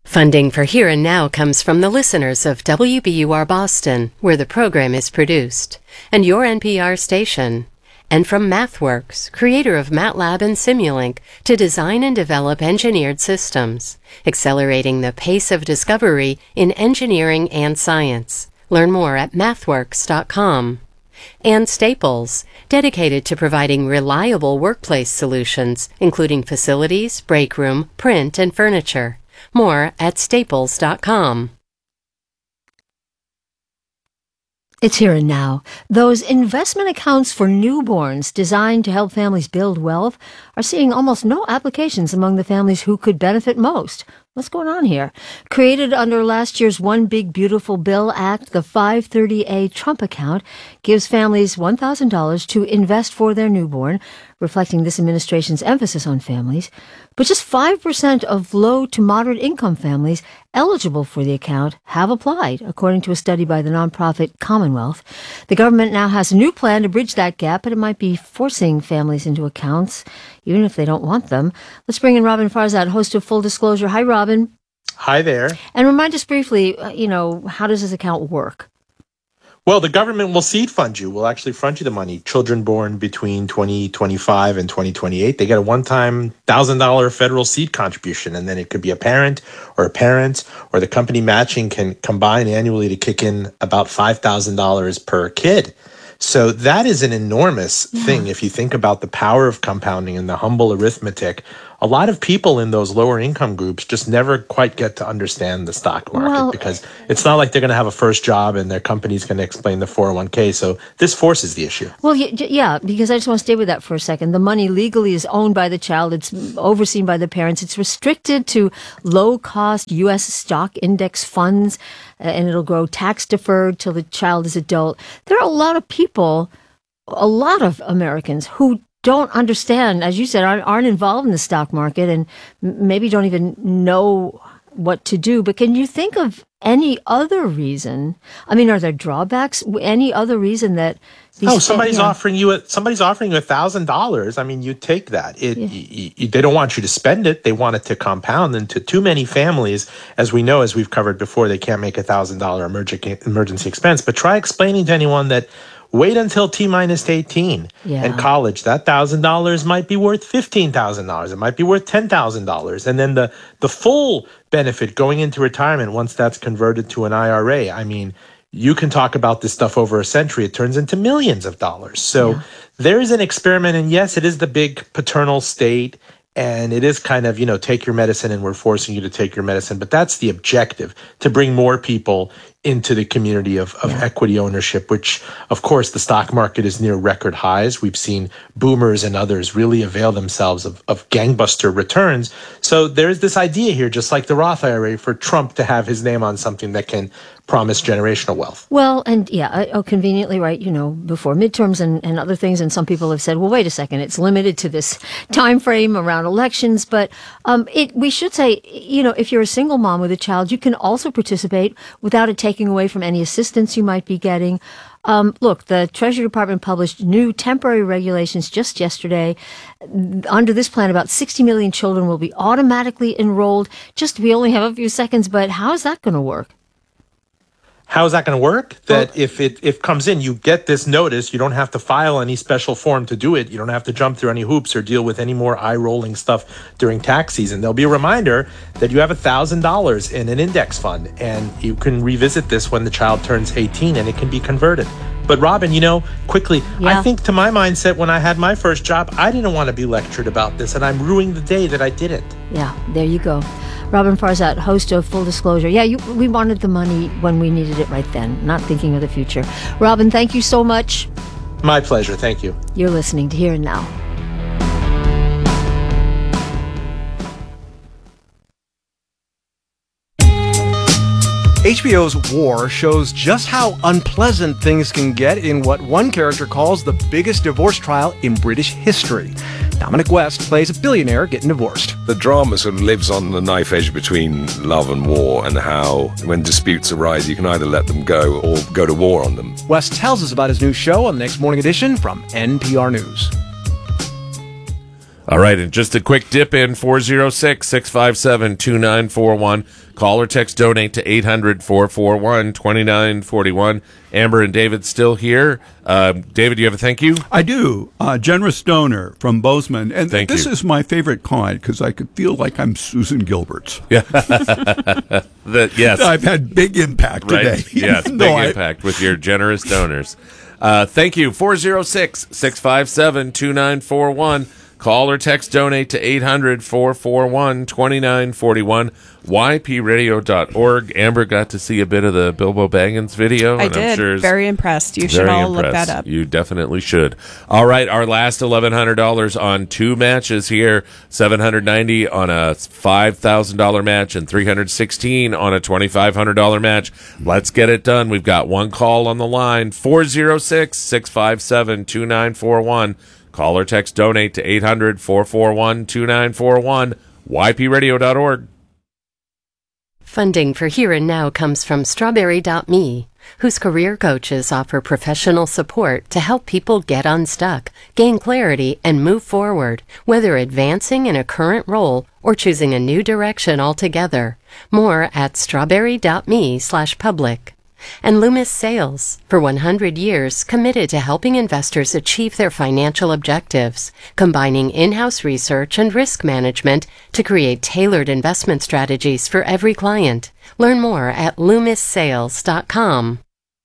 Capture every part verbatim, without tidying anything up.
Funding for Here and Now comes from the listeners of W B U R Boston, where the program is produced, and your N P R station, and from MathWorks, creator of MATLAB and Simulink, to design and develop engineered systems, accelerating the pace of discovery in engineering and science. Learn more at mathworks dot com. And Staples, dedicated to providing reliable workplace solutions, including facilities, break room, print, and furniture. More at staples dot com. It's Here and Now. Those investment accounts for newborns designed to help families build wealth are seeing almost no applications among the families who could benefit most. What's going on here? Created under last year's One Big Beautiful Bill Act, the five thirty A Trump account gives families one thousand dollars to invest for their newborn, reflecting this administration's emphasis on families. But just five percent of low to moderate income families eligible for the account have applied, according to a study by the nonprofit Commonwealth. The government now has a new plan to bridge that gap, but it might be forcing families into accounts, even if they don't want them. Let's bring in Robin Farzad, host of Full Disclosure. Hi, Robin. Hi there. And remind us briefly, uh, you know, how does this account work? Well, the government will seed fund you. We'll actually front you the money. Children born between twenty twenty-five and twenty twenty-eight, they get a one-time one thousand dollars federal seed contribution, and then it could be a parent or a parent, or the company matching can combine annually to kick in about five thousand dollars per kid. So that is an enormous yeah. thing. If you think about the power of compounding and the humble arithmetic, a lot of people in those lower income groups just never quite get to understand the stock market well, because it's not like they're going to have a first job and their company's going to explain the four oh one k. So this forces the issue. Well, yeah, because I just want to stay with that for a second. The money legally is owned by the child. It's overseen by the parents. It's restricted to low-cost U S stock index funds, and it'll grow tax-deferred till the child is adult. There are a lot of people, a lot of Americans who don't understand, as you said, aren't, aren't involved in the stock market and maybe don't even know what to do. But can you think of any other reason? I mean, are there drawbacks? Any other reason that these oh, somebody's yeah. offering you a, somebody's offering you a thousand dollars. I mean, you take that. It, yeah. y- y- they don't want you to spend it. They want it to compound. And to too many families, as we know, as we've covered before, they can't make a thousand dollar emergency expense. But try explaining to anyone that wait until T minus eighteen yeah. and college. That one thousand dollars might be worth fifteen thousand dollars. It might be worth ten thousand dollars. And then the, the full benefit going into retirement, once that's converted to an I R A, I mean, you can talk about this stuff over a century. It turns into millions of dollars. So yeah. there's an experiment. And yes, it is the big paternal state. And it is kind of, you know, take your medicine and we're forcing you to take your medicine. But that's the objective, to bring more people into the community of, of yeah. equity ownership, which, of course, the stock market is near record highs. We've seen boomers and others really avail themselves of, of gangbuster returns. So there's this idea here, just like the Roth I R A, for Trump to have his name on something that can promise generational wealth. Well, and yeah, oh, conveniently, right, you know, before midterms and, and other things, and some people have said, well, wait a second, it's limited to this time frame around elections, but um, it we should say, you know, if you're a single mom with a child, you can also participate without it taking away from any assistance you might be getting. Um, look, the Treasury Department published new temporary regulations just yesterday. Under this plan, about sixty million children will be automatically enrolled. Just, we only have a few seconds, but how is that going to work? How is that going to work? That if it if comes in, you get this notice. You don't have to file any special form to do it. You don't have to jump through any hoops or deal with any more eye-rolling stuff during tax season. There'll be a reminder that you have one thousand dollars in an index fund, and you can revisit this when the child turns eighteen, and it can be converted. But Robin, you know, quickly, yeah. I think to my mindset when I had my first job, I didn't want to be lectured about this, and I'm ruining the day that I didn't. Yeah, there you go. Robin Farzad, host of Full Disclosure. Yeah, you, we wanted the money when we needed it right then, not thinking of the future. Robin, thank you so much. My pleasure. Thank you. You're listening to Here and Now. H B O's War shows just how unpleasant things can get in what one character calls the biggest divorce trial in British history. Dominic West plays a billionaire getting divorced. The drama sort of lives on the knife edge between love and war, and how when disputes arise, you can either let them go or go to war on them. West tells us about his new show on the next morning edition from N P R News. All right, and just a quick dip in, four oh six, six five seven, two nine four one. Call or text donate to eight hundred, four four one, two nine four one. Amber and David still here. Uh, David, do you have a thank you? I do. Uh, generous donor from Bozeman. And Thank this you. is my favorite kind because I could feel like I'm Susan Gilbert's. Yeah. the, yes. I've had big impact Right? today. Yes, big No, I- impact with your generous donors. Uh, thank you. four oh six, six five seven, two nine four one. Call or text donate to eight hundred, four four one, two nine four one. Y P radio dot org. Amber got to see a bit of the Bilbo Baggins video. I and did. I'm sure it's Very impressed. You should very all look impressed. that up. You definitely should. All right, our last eleven hundred dollars on two matches here. seven hundred ninety dollars on a five thousand dollars match and three hundred sixteen dollars on a twenty-five hundred dollars match. Let's get it done. We've got one call on the line. four oh six, six five seven, two nine four one. Call or text donate to eight hundred, four four one, two nine four one. Y P radio dot org. Funding for Here and Now comes from Strawberry dot me, whose career coaches offer professional support to help people get unstuck, gain clarity, and move forward, whether advancing in a current role or choosing a new direction altogether. More at strawberry dot me slash public. And Loomis Sales, for one hundred years committed to helping investors achieve their financial objectives, combining in-house research and risk management to create tailored investment strategies for every client. Learn more at loomis sales dot com.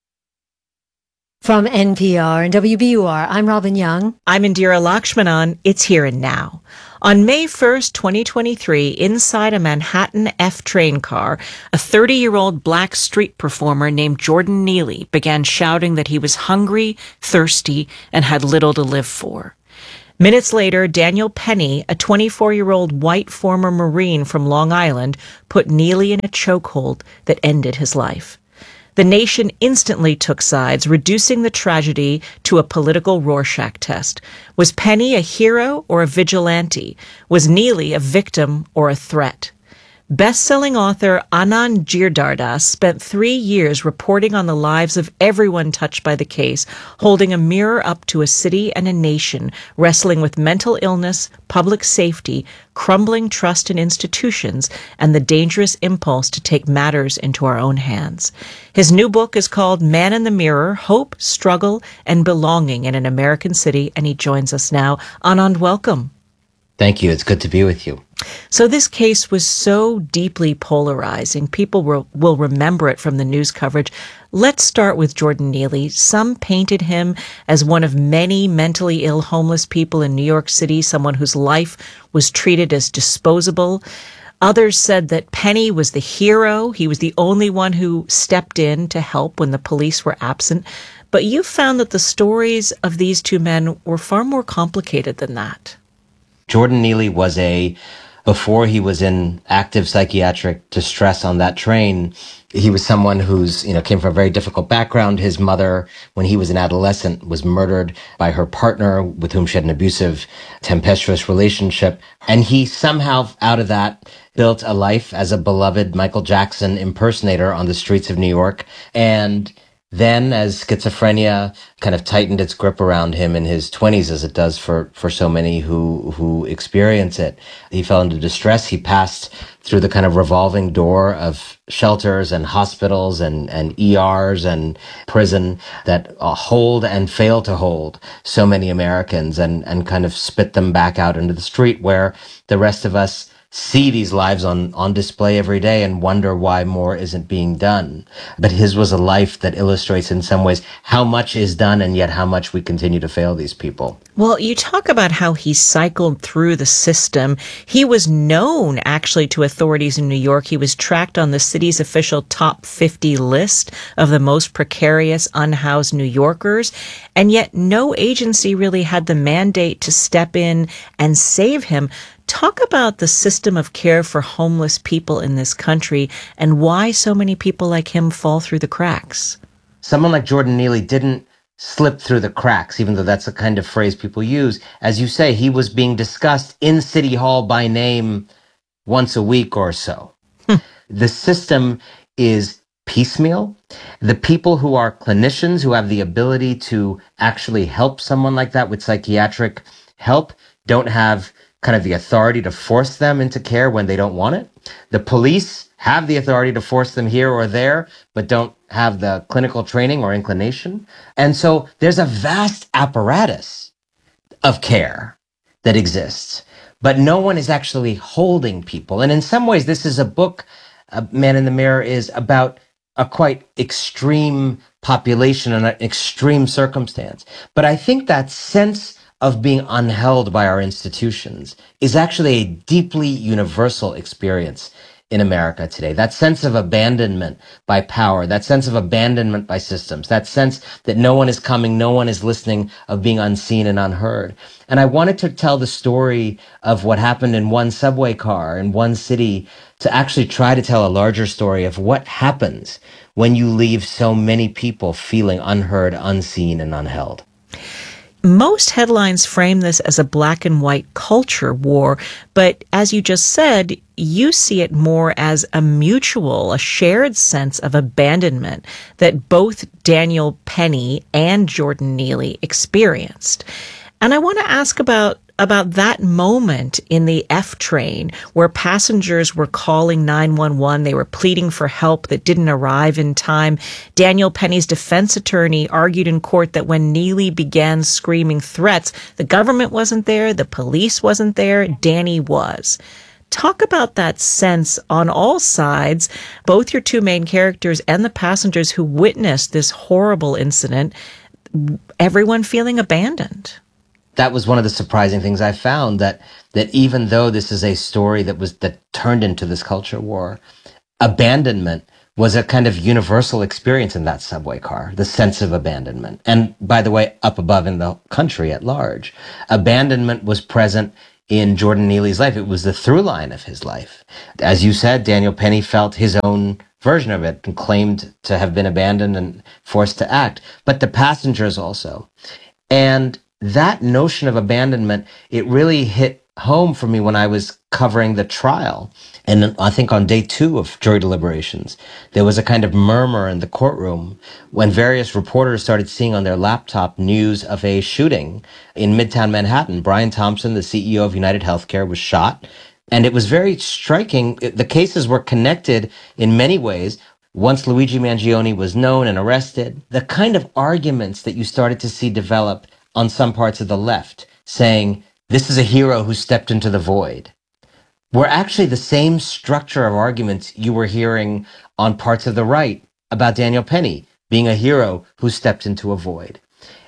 From N P R and W B U R, I'm Robin Young. I'm Indira Lakshmanan. It's Here and Now. On May first, twenty twenty-three, inside a Manhattan F train car, a thirty-year-old black street performer named Jordan Neely began shouting that he was hungry, thirsty, and had little to live for. Minutes later, Daniel Penny, a twenty-four-year-old white former Marine from Long Island, put Neely in a chokehold that ended his life. The nation instantly took sides, reducing the tragedy to a political Rorschach test. Was Penny a hero or a vigilante? Was Neely a victim or a threat? Best-selling author Anand Giridharadas spent three years reporting on the lives of everyone touched by the case, holding a mirror up to a city and a nation, wrestling with mental illness, public safety, crumbling trust in institutions, and the dangerous impulse to take matters into our own hands. His new book is called Man in the Mirror, Hope, Struggle, and Belonging in an American City, and he joins us now. Anand, welcome. Thank you. It's good to be with you. So this case was so deeply polarizing. People will, will remember it from the news coverage. Let's start with Jordan Neely. Some painted him as one of many mentally ill homeless people in New York City, someone whose life was treated as disposable. Others said that Penny was the hero. He was the only one who stepped in to help when the police were absent. But you found that the stories of these two men were far more complicated than that. Jordan Neely was a, before he was in active psychiatric distress on that train, he was someone who's, you know, came from a very difficult background. His mother, when he was an adolescent, was murdered by her partner with whom she had an abusive, tempestuous relationship. And he somehow, out of that, built a life as a beloved Michael Jackson impersonator on the streets of New York. And then, as schizophrenia kind of tightened its grip around him in his twenties, as it does for, for so many who, who experience it, he fell into distress. He passed through the kind of revolving door of shelters and hospitals and, and E Rs and prison that uh, hold and fail to hold so many Americans and, and kind of spit them back out into the street where the rest of us see these lives on, on display every day and wonder why more isn't being done. But his was a life that illustrates in some ways how much is done and yet how much we continue to fail these people. Well, you talk about how he cycled through the system. He was known, actually, to authorities in New York. He was tracked on the city's official top fifty list of the most precarious unhoused New Yorkers. And yet no agency really had the mandate to step in and save him. Talk about the system of care for homeless people in this country and why so many people like him fall through the cracks. Someone like Jordan Neely didn't slip through the cracks, even though that's the kind of phrase people use. As you say, he was being discussed in City Hall by name once a week or so. Hmm. The system is piecemeal. The people who are clinicians, who have the ability to actually help someone like that with psychiatric help, don't have kind of the authority to force them into care when they don't want it. The police have the authority to force them here or there, but don't have the clinical training or inclination. And so there's a vast apparatus of care that exists, but no one is actually holding people. And in some ways, this is a book, uh, Man in the Mirror, is about a quite extreme population and an extreme circumstance. But I think that sense of being unheld by our institutions is actually a deeply universal experience in America today. That sense of abandonment by power, that sense of abandonment by systems, that sense that no one is coming, no one is listening, of being unseen and unheard. And I wanted to tell the story of what happened in one subway car in one city to actually try to tell a larger story of what happens when you leave so many people feeling unheard, unseen, and unheld. Most headlines frame this as a black and white culture war, but as you just said, you see it more as a mutual, a shared sense of abandonment that both Daniel Penny and Jordan Neely experienced. And I want to ask about about that moment in the F train where passengers were calling nine one one. They were pleading for help that didn't arrive in time. Daniel Penny's defense attorney argued in court that when Neely began screaming threats, the government wasn't there, the police wasn't there, Danny was. Talk about that sense on all sides, both your two main characters and the passengers who witnessed this horrible incident, everyone feeling abandoned. That was one of the surprising things I found, that that even though this is a story that was that turned into this culture war, abandonment was a kind of universal experience in that subway car, the sense of abandonment. And by the way, up above in the country at large, abandonment was present in Jordan Neely's life. It was the through line of his life. As you said, Daniel Penny felt his own version of it and claimed to have been abandoned and forced to act, but the passengers also. And that notion of abandonment, it really hit home for me when I was covering the trial. And I think on day two of jury deliberations, there was a kind of murmur in the courtroom when various reporters started seeing on their laptop news of a shooting in Midtown Manhattan. Brian Thompson, the C E O of United Healthcare, was shot. And it was very striking. The cases were connected in many ways. Once Luigi Mangione was known and arrested, the kind of arguments that you started to see develop on some parts of the left, saying, this is a hero who stepped into the void, were actually the same structure of arguments you were hearing on parts of the right about Daniel Penny being a hero who stepped into a void.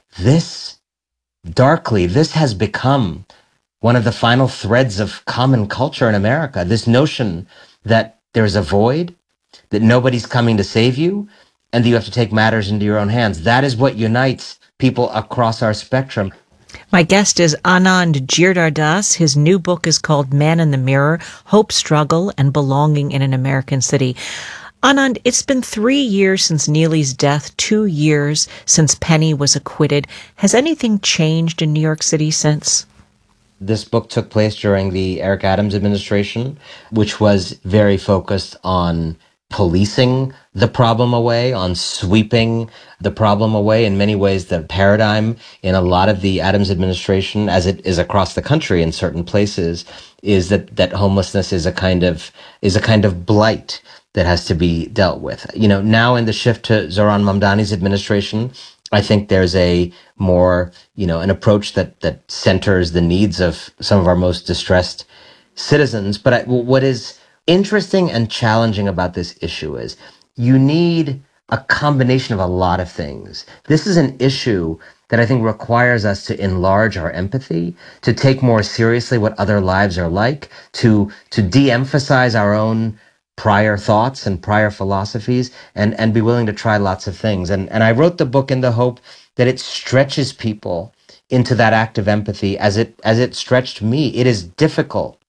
This, darkly, this has become one of the final threads of common culture in America, this notion that there's a void, that nobody's coming to save you, and that you have to take matters into your own hands. That is what unites people across our spectrum. My guest is Anand Giridharadas. His new book is called Man in the Mirror, Hope, Struggle, and Belonging in an American City. Anand, it's been three years since Neely's death, two years since Penny was acquitted. Has anything changed in New York City since? This book took place during the Eric Adams administration, which was very focused on policing the problem away, on sweeping the problem away. In many ways, the paradigm in a lot of the Adams administration, as it is across the country in certain places, is that, that homelessness is a kind of, is a kind of blight that has to be dealt with. You know, now in the shift to Zohran Mamdani's administration, I think there's a more, you know, an approach that, that centers the needs of some of our most distressed citizens. But I, what is interesting and challenging about this issue is you need a combination of a lot of things. This is an issue that I think requires us to enlarge our empathy, to take more seriously what other lives are like, to, to de-emphasize our own prior thoughts and prior philosophies, and, and be willing to try lots of things. And, and I wrote the book in the hope that it stretches people into that act of empathy as it, as it stretched me. It is difficult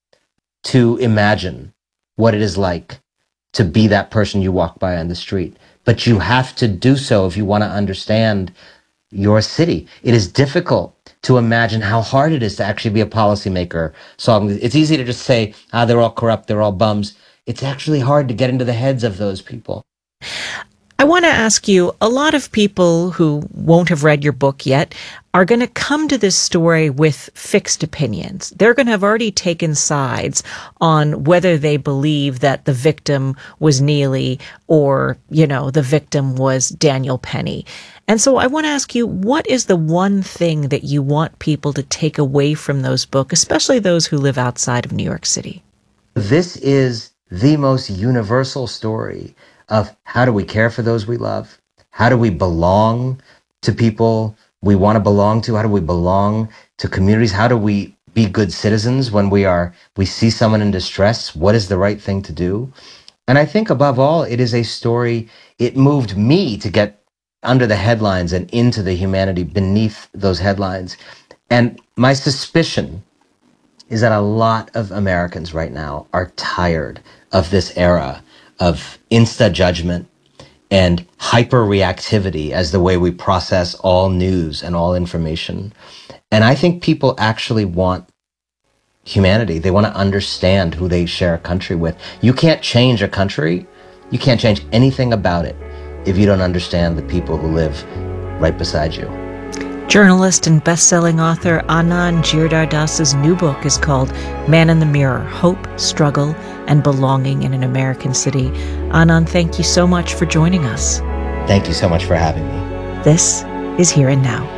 to imagine what it is like to be that person you walk by on the street. But you have to do so if you want to understand your city. It is difficult to imagine how hard it is to actually be a policymaker. So it's easy to just say, ah, they're all corrupt, they're all bums. It's actually hard to get into the heads of those people. I want to ask you, a lot of people who won't have read your book yet are going to come to this story with fixed opinions. They're going to have already taken sides on whether they believe that the victim was Neely or, you know, the victim was Daniel Penny. And so I want to ask you, what is the one thing that you want people to take away from those books, especially those who live outside of New York City? This is the most universal story of how do we care for those we love? How do we belong to people we want to belong to? How do we belong to communities? How do we be good citizens when we are, we see someone in distress? What is the right thing to do? And I think above all, it is a story, it moved me to get under the headlines and into the humanity beneath those headlines. And my suspicion is that a lot of Americans right now are tired of this era of insta judgment and hyper reactivity as the way we process all news and all information. And I think people actually want humanity. They want to understand who they share a country with. You can't change a country. You can't change anything about it if you don't understand the people who live right beside you. Journalist and best-selling author Anand Giridhardas's new book is called Man in the Mirror, Hope, Struggle, and Belonging in an American City. Anand, thank you so much for joining us. Thank you so much for having me. This is Here and Now.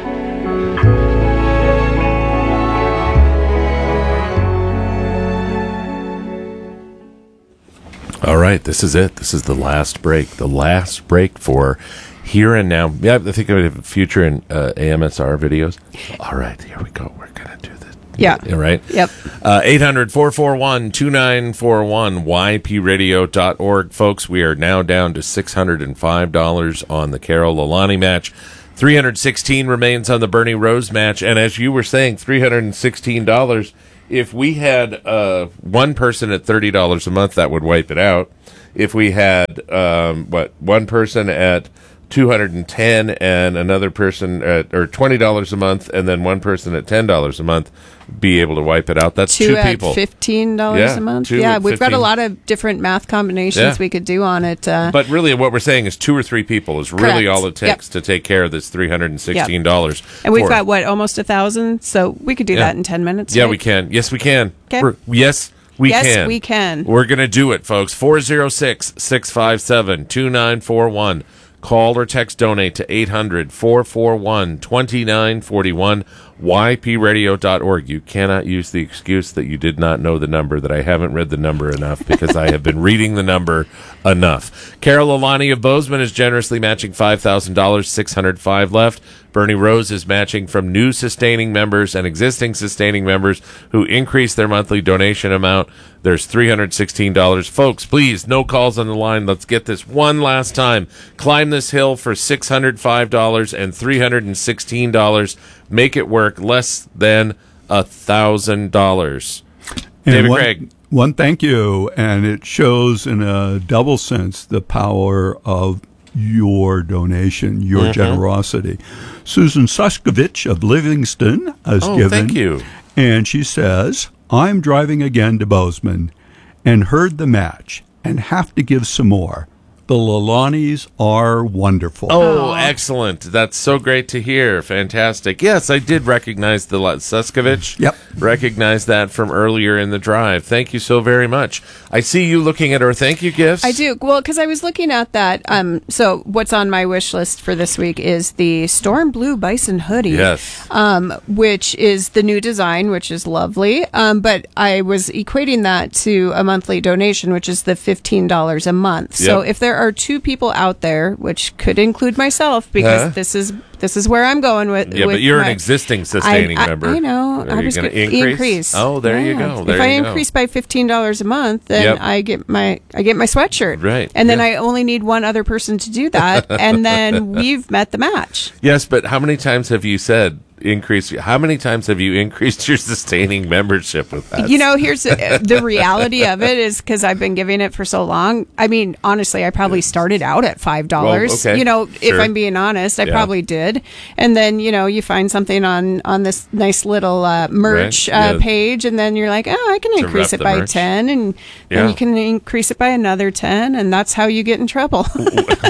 All right, this is it. This is the last break. The last break for Here and Now. Yeah, I think of a future in uh, A M S R videos. All right, here we go. We're going to do this. Yeah. All right. Yep. Uh, eight hundred, four four one, two nine four one, y p radio dot org. Folks, we are now down to six hundred five dollars on the Carol Lalani match. three hundred sixteen dollars remains on the Bernie Rose match. And as you were saying, three hundred sixteen dollars. If we had uh, one person at thirty dollars a month, that would wipe it out. If we had, um, what, one person at two hundred ten dollars and another person at, or twenty dollars a month, and then one person at ten dollars a month, be able to wipe it out. That's two, two people. At fifteen dollars Yeah, a month. two Yeah, at we've got fifteen. a lot of different math combinations Yeah. we could do on it. Uh, But really, what we're saying is two or three people is really Correct. all it takes Yep. to take care of this three hundred sixteen dollars. and we've for- got, what, almost a thousand? So we could do Yeah. that in ten minutes. Yeah, right? we can. Yes, we can. 'Kay. We're- Yes, we Yes, can. we can. We're going to do it, folks. four oh six, six five seven, two nine four one. Call or text donate to eight hundred, four four one, two nine four one, y p radio dot org. You cannot use the excuse that you did not know the number, that I haven't read the number enough, because I have been reading the number enough. Carol Lalani of Bozeman is generously matching five thousand dollars, six hundred five left. Bernie Rose is matching from new sustaining members and existing sustaining members who increase their monthly donation amount. There's three hundred sixteen dollars. Folks, please, no calls on the line. Let's get this one last time. Climb this hill for six hundred five dollars and three hundred sixteen dollars. Make it work. Less than one thousand dollars. And David one, Craig. One, thank you. And it shows in a double sense the power of your donation, your Mhm. generosity. Susan Suskovich of Livingston has Oh, given. thank you. And she says, I'm driving again to Bozeman and heard the match and have to give some more. The Lalanis are wonderful. Oh, excellent. That's so great to hear. Fantastic. Yes, I did recognize the La- Suskovich. Yep. Recognize that from earlier in the drive. Thank you so very much. I see you looking at our thank you gifts. I do. Well, because I was looking at that. Um, so what's on my wish list for this week is the Storm Blue Bison hoodie. Yes. Um, which is the new design, which is lovely. Um, but I was equating that to a monthly donation, which is the fifteen dollars a month. So Yep. if there are two people out there, which could include myself, because Huh? this is this is where I'm going with. Yeah, with but you're my, an existing sustaining I, I, member. I know. Are I you was going go- to increase? increase. Oh, there you Yeah. go. There if I you go. increase by fifteen dollars a month, then Yep. I get my I get my sweatshirt. Right. And then Yeah. I only need one other person to do that, and then we've met the match. Yes, but how many times have you said increase? How many times have you increased your sustaining membership with that? You know, here's the, the reality of it is because I've been giving it for so long. I mean, honestly, I probably started out at five dollars. Well, okay. You know, Sure. if I'm being honest, I Yeah. probably did. And then, you know, you find something on on this nice little uh, merch Right. uh, Yeah. page, and then you're like, oh, I can To increase rep it the by merch. ten, and Yeah. then you can increase it by another ten, and that's how you get in trouble.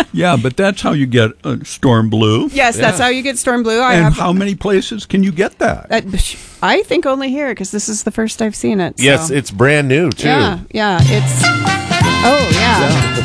Yeah, but that's how you get uh, Storm Blue. Yes, that's how you get Storm Blue. I and have, how many places can you get that? uh, I think only here because this is the first I've seen it. So. Yes, it's brand new too. Yeah, yeah, it's. Oh yeah.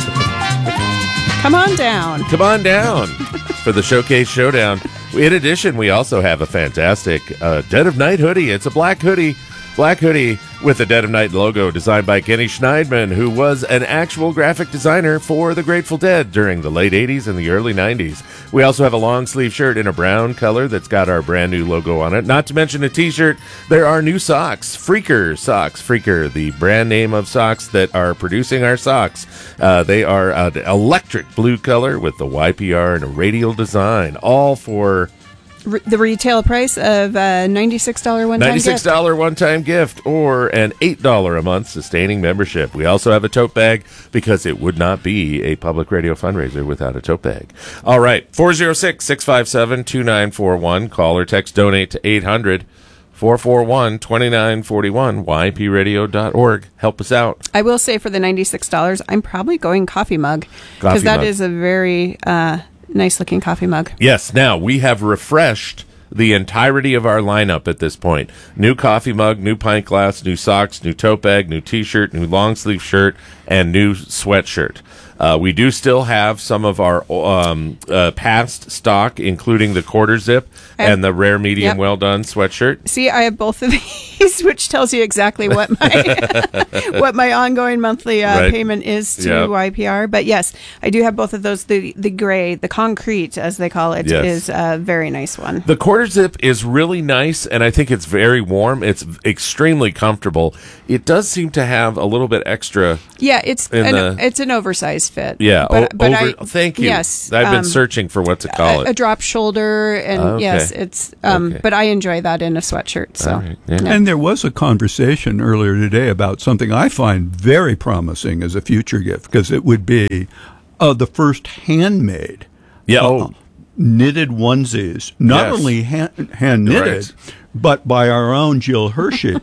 Come on down. Come on down for the Showcase Showdown. In addition, we also have a fantastic uh, Dead of Night hoodie. It's a black hoodie, black hoodie with the Dead of Night logo designed by Kenny Schneidman, who was an actual graphic designer for the Grateful Dead during the late eighties and the early nineties. We also have a long sleeve shirt in a brown color that's got our brand new logo on it. Not to mention a t-shirt. There are new socks, Freaker socks. Freaker, the brand name of socks that are producing our socks. Uh, they are an electric blue color with the Y P R and a radial design, all for Re- the retail price of uh, ninety-six dollars one-time ninety-six dollars gift. one-time gift or an eight dollars a month sustaining membership. We also have a tote bag because it would not be a public radio fundraiser without a tote bag. All right, four oh six, six five seven, two nine four one. Call or text donate to eight hundred, four four one, two nine four one, y p radio dot org. Help us out. I will say for the ninety-six dollars, I'm probably going coffee mug Coffee because that mug. is a very uh, nice looking coffee mug. Yes, now we have refreshed the entirety of our lineup at this point. New coffee mug, new pint glass, new socks, new tote bag, new t-shirt, new long sleeve shirt, and new sweatshirt. Uh, we do still have some of our um, uh, past stock, including the quarter zip and the rare medium Yep. well done sweatshirt. See, I have both of these, which tells you exactly what my what my ongoing monthly uh, Right. payment is to Yep. Y P R. But yes, I do have both of those. The the gray, the concrete, as they call it, Yes. is a very nice one. The quarter zip is really nice, and I think it's very warm. It's extremely comfortable. It does seem to have a little bit extra. Yeah, it's In an, the- it's an oversized fit. Yeah, but, o- but over, I, thank you. Yes, I've been um, searching for what to call a, it. a drop shoulder, and Okay. yes, it's. Um, Okay. But I enjoy that in a sweatshirt. So. All right, yeah. And there was a conversation earlier today about something I find very promising as a future gift, because it would be uh, the first handmade Yeah, uh, oh. knitted onesies, not Yes. only hand, hand knitted, Right. but by our own Jill Hershey.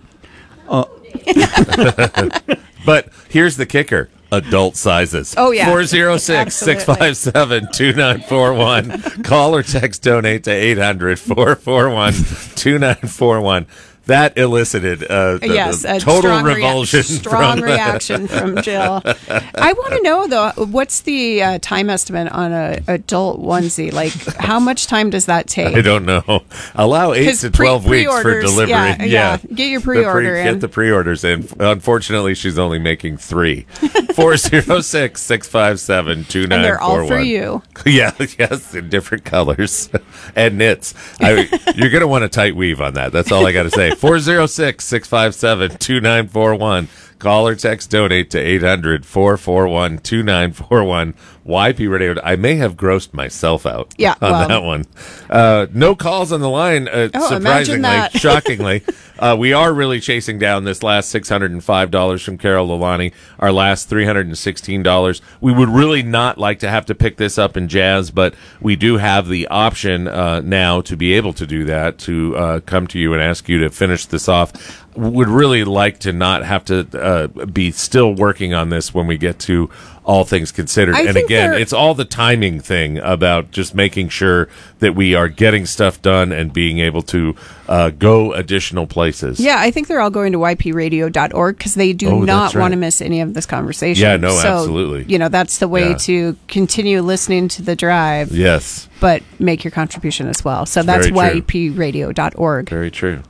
But here's the kicker. Adult sizes. Oh, yeah. four oh six, six five seven, two nine four one. Call or text donate to eight hundred, four four one, two nine four one. That elicited uh, the, Yes, the a total strong rea- revulsion. strong from the- reaction from Jill. I want to know though, what's the uh, time estimate on a adult onesie? Like, how much time does that take? I don't know. Allow eight 'Cause to pre- twelve weeks for pre-orders, delivery. yeah, yeah. Get your The pre- pre-order in. Get the pre-orders in. Unfortunately, she's only making three. four oh six, six five seven, two nine four one. And they're all for you. Yeah, yes, in different colors and knits. I, you're going to want a tight weave on that. That's all I got to say. four oh six, six five seven, two nine four one. Call or text donate to eight hundred, four four one, two nine four one. Y P Radio. I may have grossed myself out Yeah, on well. that one. Uh, no calls on the line, uh, Oh, imagine surprisingly, that. shockingly. Uh, we are really chasing down this last six hundred five dollars from Carol Lalani, our last three hundred sixteen dollars. We would really not like to have to pick this up in jazz, but we do have the option uh, now to be able to do that, to uh, come to you and ask you to finish this off. Would really like to not have to uh, be still working on this when we get to All Things Considered. I And think again, there- it's all the timing thing about just making sure that we are getting stuff done and being able to uh, go additional places. Yeah, I think they're all going to y p radio dot org because they do Oh, not that's right. want to miss any of this conversation. Yeah, no, so, absolutely. You know, that's the way Yeah. to continue listening to the drive, Yes, but make your contribution as well. So that's very true. y p radio dot org. very true.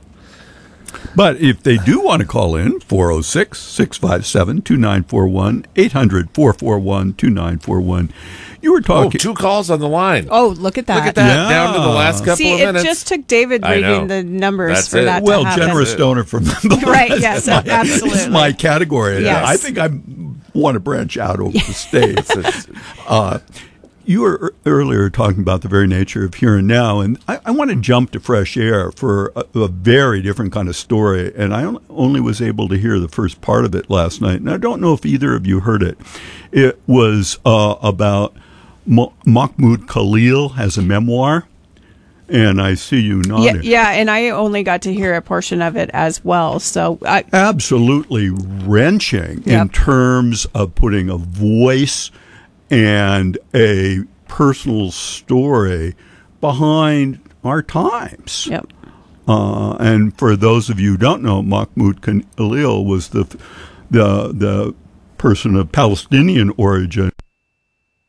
But if they do want to call in, four oh six, six five seven, two nine four one, eight hundred, four four one, two nine four one. You were Oh, talking. two calls on the line. Oh, look at that. Look at that. Yeah. Down to the last couple See, of it minutes. just took David I know. reading the numbers That's for it. that well, to happen. generous donor from the Right, yes, my, absolutely. It's my category. Yes. I think I want to branch out over the states. uh, you were ear- earlier talking about the very nature of here and now, and I, I want to jump to fresh air for a, a very different kind of story. And I on- only was able to hear the first part of it last night, and I don't know if either of you heard it. It was uh, about Mo- Mahmoud Khalil has a memoir. And I see you Yeah, nodding. yeah, and I only got to hear a portion of it as well. So I, Absolutely wrenching in Yep. terms of putting a voice and a personal story behind our times. Yep. Uh, and for those of you who don't know, Mahmoud Khalil was the the the person of Palestinian origin